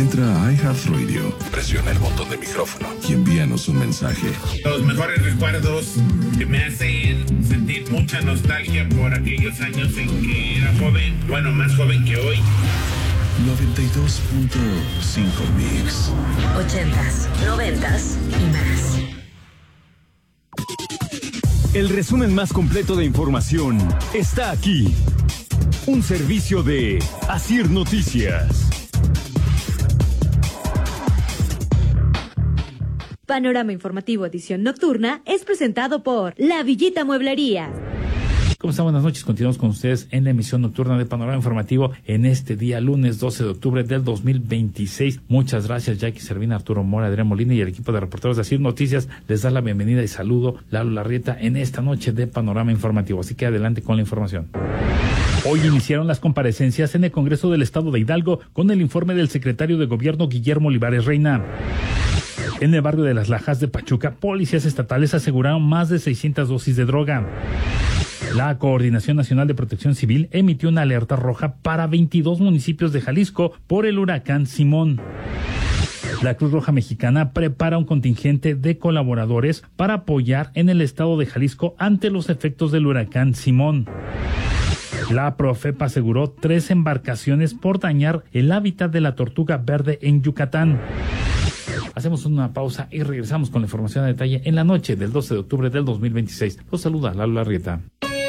Entra a iHeartRadio, presiona el botón de micrófono y envíanos un mensaje. Los mejores recuerdos que me hacen sentir mucha nostalgia por aquellos años en que era joven, bueno, más joven que hoy. 92.5 Mix. 80s, 90s y más. El resumen más completo de información está aquí. Un servicio de Asir Noticias. Panorama Informativo edición nocturna es presentado por La Villita Mueblería. ¿Cómo están? Buenas noches. Continuamos con ustedes en la emisión nocturna de Panorama Informativo en este día, lunes 12 de octubre del 2026. Muchas gracias, Jackie Servina, Arturo Mora, Adrián Molina y el equipo de reporteros de Asir Noticias. Les da la bienvenida y saludo Lalo Larrieta en esta noche de Panorama Informativo. Así que adelante con la información. Hoy iniciaron las comparecencias en el Congreso del Estado de Hidalgo con el informe del secretario de Gobierno Guillermo Olivares Reina. En el barrio de Las Lajas de Pachuca, policías estatales aseguraron más de 600 dosis de droga. La Coordinación Nacional de Protección Civil emitió una alerta roja para 22 municipios de Jalisco por el huracán Simón. La Cruz Roja Mexicana prepara un contingente de colaboradores para apoyar en el estado de Jalisco ante los efectos del huracán Simón. La Profepa aseguró 3 embarcaciones por dañar el hábitat de la tortuga verde en Yucatán. Hacemos una pausa y regresamos con la información a detalle en la noche del 12 de octubre del 2026. Los saluda Lalo Larrieta.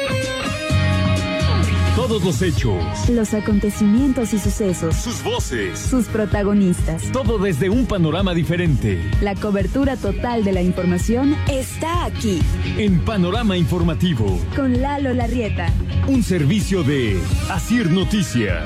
Todos los hechos, los acontecimientos y sucesos, sus voces, sus protagonistas. Todo desde un panorama diferente. La cobertura total de la información está aquí. En Panorama Informativo. Con Lalo Larrieta. Un servicio de Asir Noticias.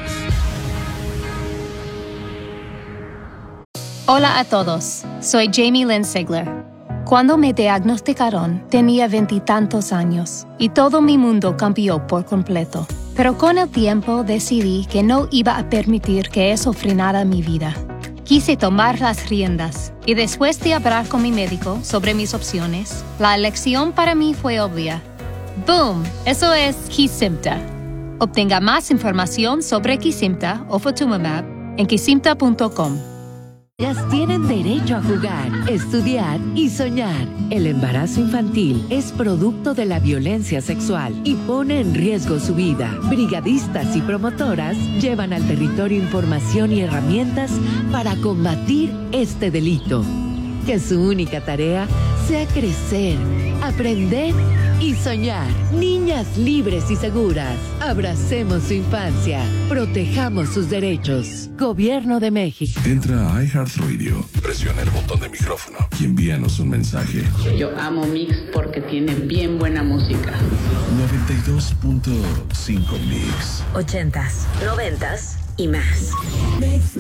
Hola a todos, soy Jamie Lynn Sigler. Cuando me diagnosticaron, tenía 20 y tantos años y todo mi mundo cambió por completo. Pero con el tiempo decidí que no iba a permitir que eso frenara mi vida. Quise tomar las riendas y después de hablar con mi médico sobre mis opciones, la elección para mí fue obvia. ¡Boom! Eso es Kesimpta. Obtenga más información sobre Kesimpta o Ofatumumab en kesimpta.com. Ellas tienen derecho a jugar, estudiar y soñar. El embarazo infantil es producto de la violencia sexual y pone en riesgo su vida. Brigadistas y promotoras llevan al territorio información y herramientas para combatir este delito. Que su única tarea sea crecer, aprender y soñar. Niñas libres y seguras. Abracemos su infancia. Protejamos sus derechos. Gobierno de México. Entra a iHeartRadio, presiona el botón de micrófono y envíanos un mensaje. Yo amo Mix porque tiene bien buena música. 92.5 Mix. 80s, 90s y más. Mix.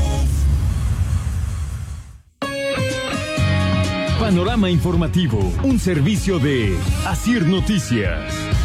Panorama Informativo, un servicio de Asir Noticias.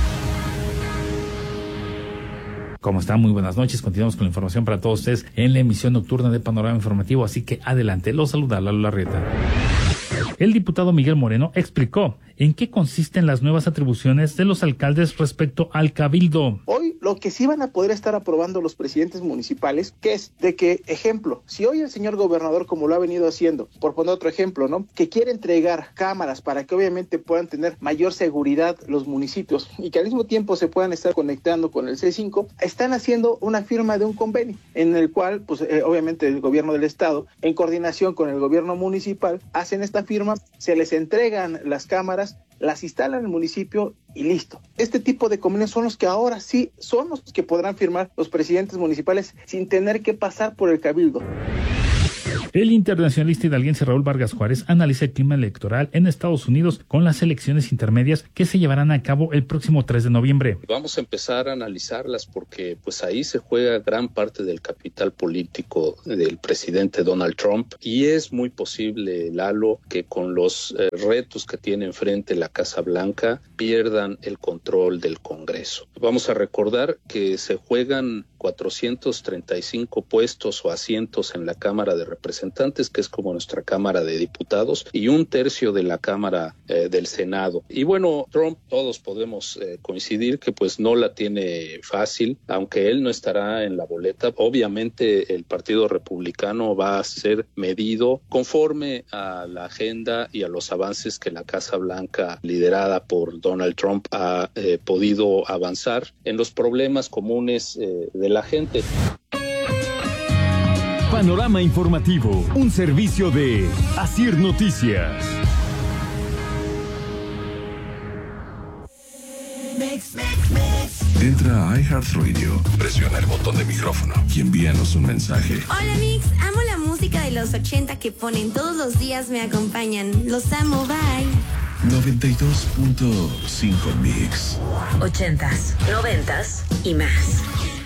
¿Cómo están? Muy buenas noches. Continuamos con la información para todos ustedes en la emisión nocturna de Panorama Informativo, así que adelante. Los saluda Lalo Larrieta. El diputado Miguel Moreno explicó en qué consisten las nuevas atribuciones de los alcaldes respecto al cabildo. Hoy lo que sí van a poder estar aprobando los presidentes municipales, que es de que, ejemplo, si hoy el señor gobernador, como lo ha venido haciendo, por poner otro ejemplo, ¿no?, que quiere entregar cámaras para que obviamente puedan tener mayor seguridad los municipios y que al mismo tiempo se puedan estar conectando con el C5, están haciendo una firma de un convenio en el cual, pues obviamente el gobierno del estado, en coordinación con el gobierno municipal, hacen esta firma, se les entregan las cámaras, las instalan en el municipio y listo. Este tipo de convenios son los que ahora sí son los que podrán firmar los presidentes municipales sin tener que pasar por el cabildo. El internacionalista hidalguense Raúl Vargas Juárez analiza el clima electoral en Estados Unidos con las elecciones intermedias que se llevarán a cabo el próximo 3 de noviembre. Vamos a empezar a analizarlas porque pues ahí se juega gran parte del capital político del presidente Donald Trump y es muy posible, Lalo, que con los retos que tiene enfrente la Casa Blanca pierdan el control del Congreso. Vamos a recordar que se juegan 435 puestos o asientos en la Cámara de Representantes, que es como nuestra Cámara de Diputados, y 1/3 de la Cámara del Senado. Y bueno, Trump, todos podemos coincidir que pues no la tiene fácil, aunque él no estará en la boleta. Obviamente el Partido Republicano va a ser medido conforme a la agenda y a los avances que la Casa Blanca, liderada por Donald Trump, ha podido avanzar en los problemas comunes de la gente. Panorama informativo, un servicio de Asir Noticias. Entra a iHeartRadio, presiona el botón de micrófono y envíanos un mensaje. Hola Mix, amo la música de los 80 que ponen todos los días, me acompañan. Los amo, bye. 92.5 Mix. 80s, 90s y más.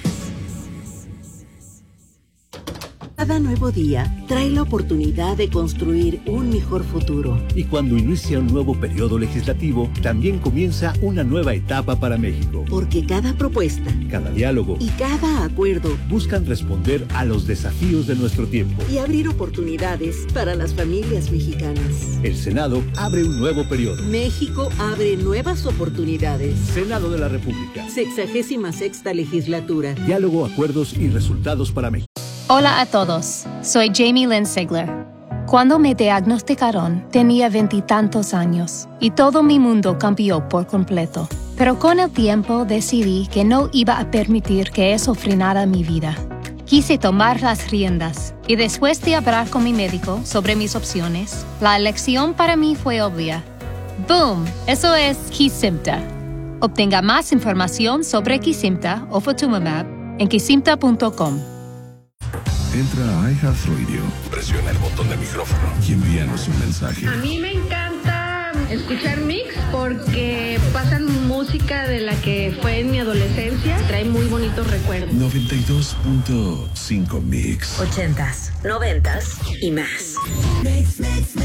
Cada nuevo día trae la oportunidad de construir un mejor futuro. Y cuando inicia un nuevo periodo legislativo, también comienza una nueva etapa para México. Porque cada propuesta, cada diálogo y cada acuerdo buscan responder a los desafíos de nuestro tiempo y abrir oportunidades para las familias mexicanas. El Senado abre un nuevo periodo. México abre nuevas oportunidades. Senado de la República. 66ª legislatura. Diálogo, acuerdos y resultados para México. Hola a todos, soy Jamie Lynn Sigler. Cuando me diagnosticaron, tenía 20 y tantos años y todo mi mundo cambió por completo. Pero con el tiempo decidí que no iba a permitir que eso frenara mi vida. Quise tomar las riendas y después de hablar con mi médico sobre mis opciones, la elección para mí fue obvia. ¡Boom! Eso es Kesimpta. Obtenga más información sobre Kesimpta o Ofatumumab en kesimpta.com. Entra a iHeartRadio, presiona el botón de micrófono y envíanos un mensaje. A mí me encanta escuchar Mix porque pasan música de la que fue en mi adolescencia. Trae muy bonitos recuerdos. 92.5 Mix. 80s, 90s y más. Mix.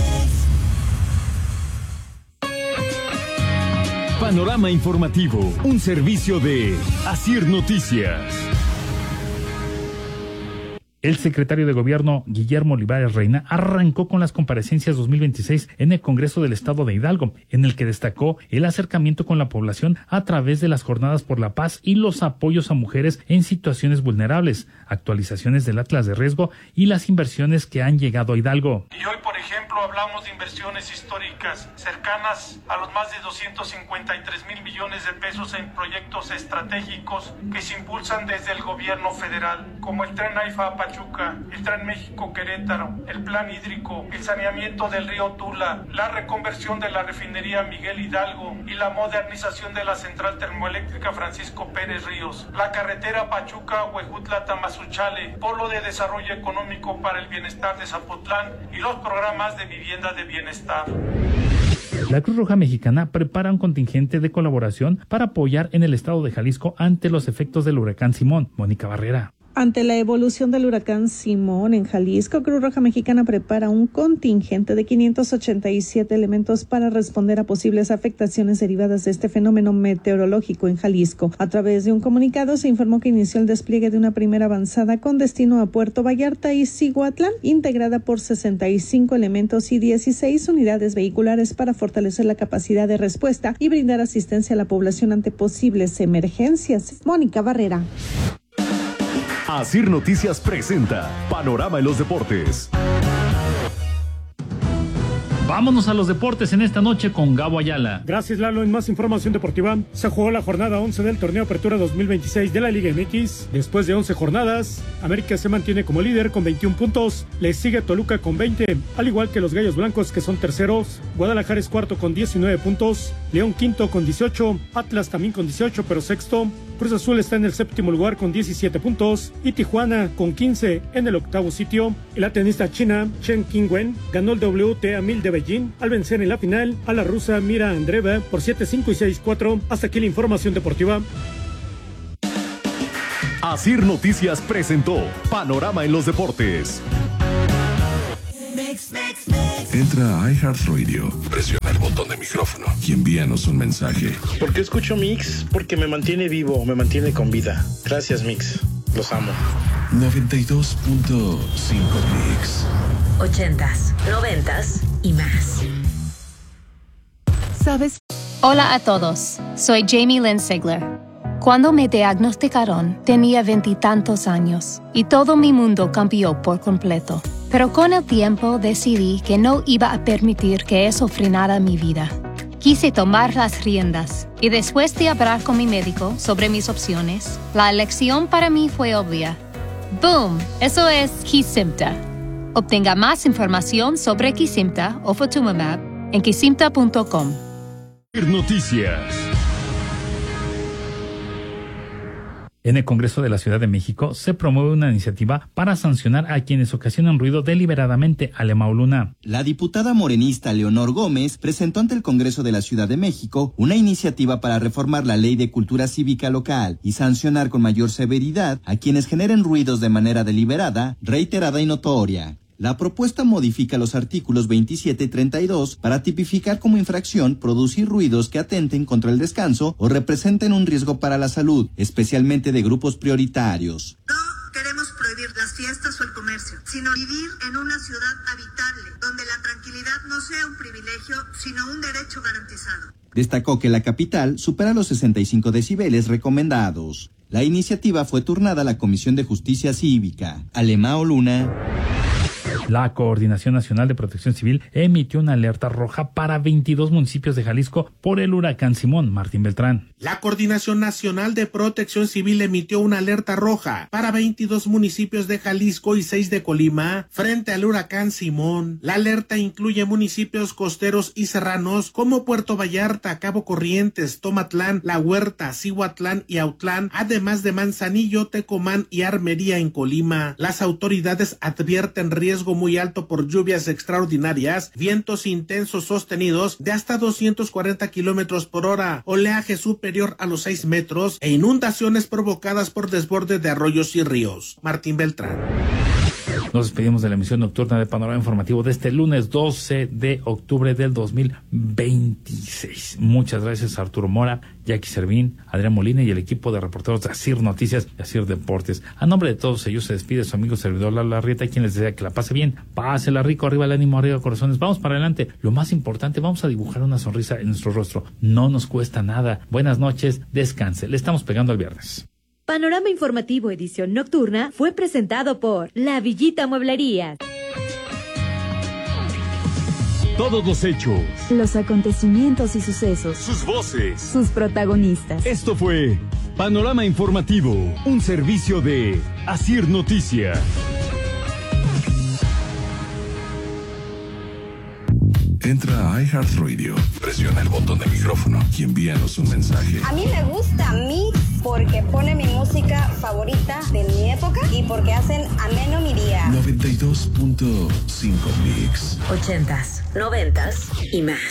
Panorama informativo, un servicio de Asir Noticias. El secretario de Gobierno, Guillermo Olivares Reina, arrancó con las comparecencias 2026 en el Congreso del Estado de Hidalgo, en el que destacó el acercamiento con la población a través de las jornadas por la paz y los apoyos a mujeres en situaciones vulnerables, actualizaciones del Atlas de Riesgo y las inversiones que han llegado a Hidalgo. Y hoy, por ejemplo, hablamos de inversiones históricas cercanas a los más de 253,000 millones de pesos en proyectos estratégicos que se impulsan desde el gobierno federal, como el Tren AIFA Pachuca, el Tren México-Querétaro, el Plan Hídrico, el saneamiento del río Tula, la reconversión de la refinería Miguel Hidalgo y la modernización de la central termoeléctrica Francisco Pérez Ríos, la carretera Pachuca-Huejutla-Tamazunchale, Polo de Desarrollo Económico para el Bienestar de Zapotlán y los programas de vivienda de bienestar. La Cruz Roja Mexicana prepara un contingente de colaboración para apoyar en el estado de Jalisco ante los efectos del huracán Simón. Mónica Barrera. Ante la evolución del huracán Simón en Jalisco, Cruz Roja Mexicana prepara un contingente de 587 elementos para responder a posibles afectaciones derivadas de este fenómeno meteorológico en Jalisco. A través de un comunicado se informó que inició el despliegue de una primera avanzada con destino a Puerto Vallarta y Cihuatlán, integrada por 65 elementos y 16 unidades vehiculares para fortalecer la capacidad de respuesta y brindar asistencia a la población ante posibles emergencias. Mónica Barrera. Asir Noticias presenta Panorama en los Deportes. Vámonos a los deportes en esta noche con Gabo Ayala. Gracias, Lalo. En más información deportiva, se jugó la jornada 11 del torneo Apertura 2026 de la Liga MX. Después de 11 jornadas, América se mantiene como líder con 21 puntos. Le sigue Toluca con 20, al igual que los Gallos Blancos, que son terceros. Guadalajara es cuarto con 19 puntos. León quinto con 18. Atlas también con 18, pero sexto. Cruz Azul está en el séptimo lugar con 17 puntos y Tijuana con 15 en el octavo sitio. Y la tenista china Chen Qingwen ganó el WTA 1000 de Beijing al vencer en la final a la rusa Mira Andreeva por 7-5 y 6-4. Hasta aquí la información deportiva. Asir Noticias presentó Panorama en los Deportes. Entra a iHeartRadio, presiona el botón de micrófono y envíanos un mensaje. ¿Por qué escucho Mix? Porque me mantiene vivo, me mantiene con vida. Gracias, Mix. Los amo. 92.5 Mix. 80s, 90s y más. ¿Sabes? Hola a todos, soy Jamie Lynn Sigler. Cuando me diagnosticaron, tenía 20 y tantos años y todo mi mundo cambió por completo. Pero con el tiempo decidí que no iba a permitir que eso frenara mi vida. Quise tomar las riendas y después de hablar con mi médico sobre mis opciones, la elección para mí fue obvia. ¡Boom! Eso es Kesimpta. Obtenga más información sobre Kesimpta o Ofatumumab en kesimpta.com. Noticias. En el Congreso de la Ciudad de México se promueve una iniciativa para sancionar a quienes ocasionan ruido deliberadamente. Alema Luna. La diputada morenista Leonor Gómez presentó ante el Congreso de la Ciudad de México una iniciativa para reformar la Ley de Cultura Cívica Local y sancionar con mayor severidad a quienes generen ruidos de manera deliberada, reiterada y notoria. La propuesta modifica los artículos 27 y 32 para tipificar como infracción producir ruidos que atenten contra el descanso o representen un riesgo para la salud, especialmente de grupos prioritarios. No queremos prohibir las fiestas o el comercio, sino vivir en una ciudad habitable, donde la tranquilidad no sea un privilegio, sino un derecho garantizado. Destacó que la capital supera los 65 decibeles recomendados. La iniciativa fue turnada a la Comisión de Justicia Cívica. Alemao Luna. La Coordinación Nacional de Protección Civil emitió una alerta roja para 22 municipios de Jalisco por el huracán Simón. Martín Beltrán. La Coordinación Nacional de Protección Civil emitió una alerta roja para 22 municipios de Jalisco y 6 de Colima frente al huracán Simón. La alerta incluye municipios costeros y serranos como Puerto Vallarta, Cabo Corrientes, Tomatlán, La Huerta, Cihuatlán y Autlán, además de Manzanillo, Tecomán y Armería en Colima. Las autoridades advierten riesgo muy alto por lluvias extraordinarias, vientos intensos sostenidos de hasta 240 kilómetros por hora, oleaje superior a los 6 metros e inundaciones provocadas por desborde de arroyos y ríos. Martín Beltrán. Nos despedimos de la emisión nocturna de Panorama Informativo de este lunes 12 de octubre del 2026. Muchas gracias a Arturo Mora, Jackie Servín, Adrián Molina y el equipo de reporteros de Asir Noticias y Asir Deportes. A nombre de todos ellos se despide su amigo servidor Lalo Larrieta, quien les desea que la pase bien, pásela rico, arriba el ánimo, arriba corazones, vamos para adelante. Lo más importante, vamos a dibujar una sonrisa en nuestro rostro. No nos cuesta nada. Buenas noches, descanse. Le estamos pegando al viernes. Panorama Informativo edición nocturna fue presentado por La Villita Mueblería. Todos los hechos, los acontecimientos y sucesos, sus voces, sus protagonistas. Esto fue Panorama Informativo, un servicio de Asir Noticias. Entra a iHeartRadio, presiona el botón de micrófono y envíanos un mensaje. A mí me gusta Mix porque pone mi música favorita de mi época y porque hacen ameno mi día. 92.5 Mix. 80s, 90s y más.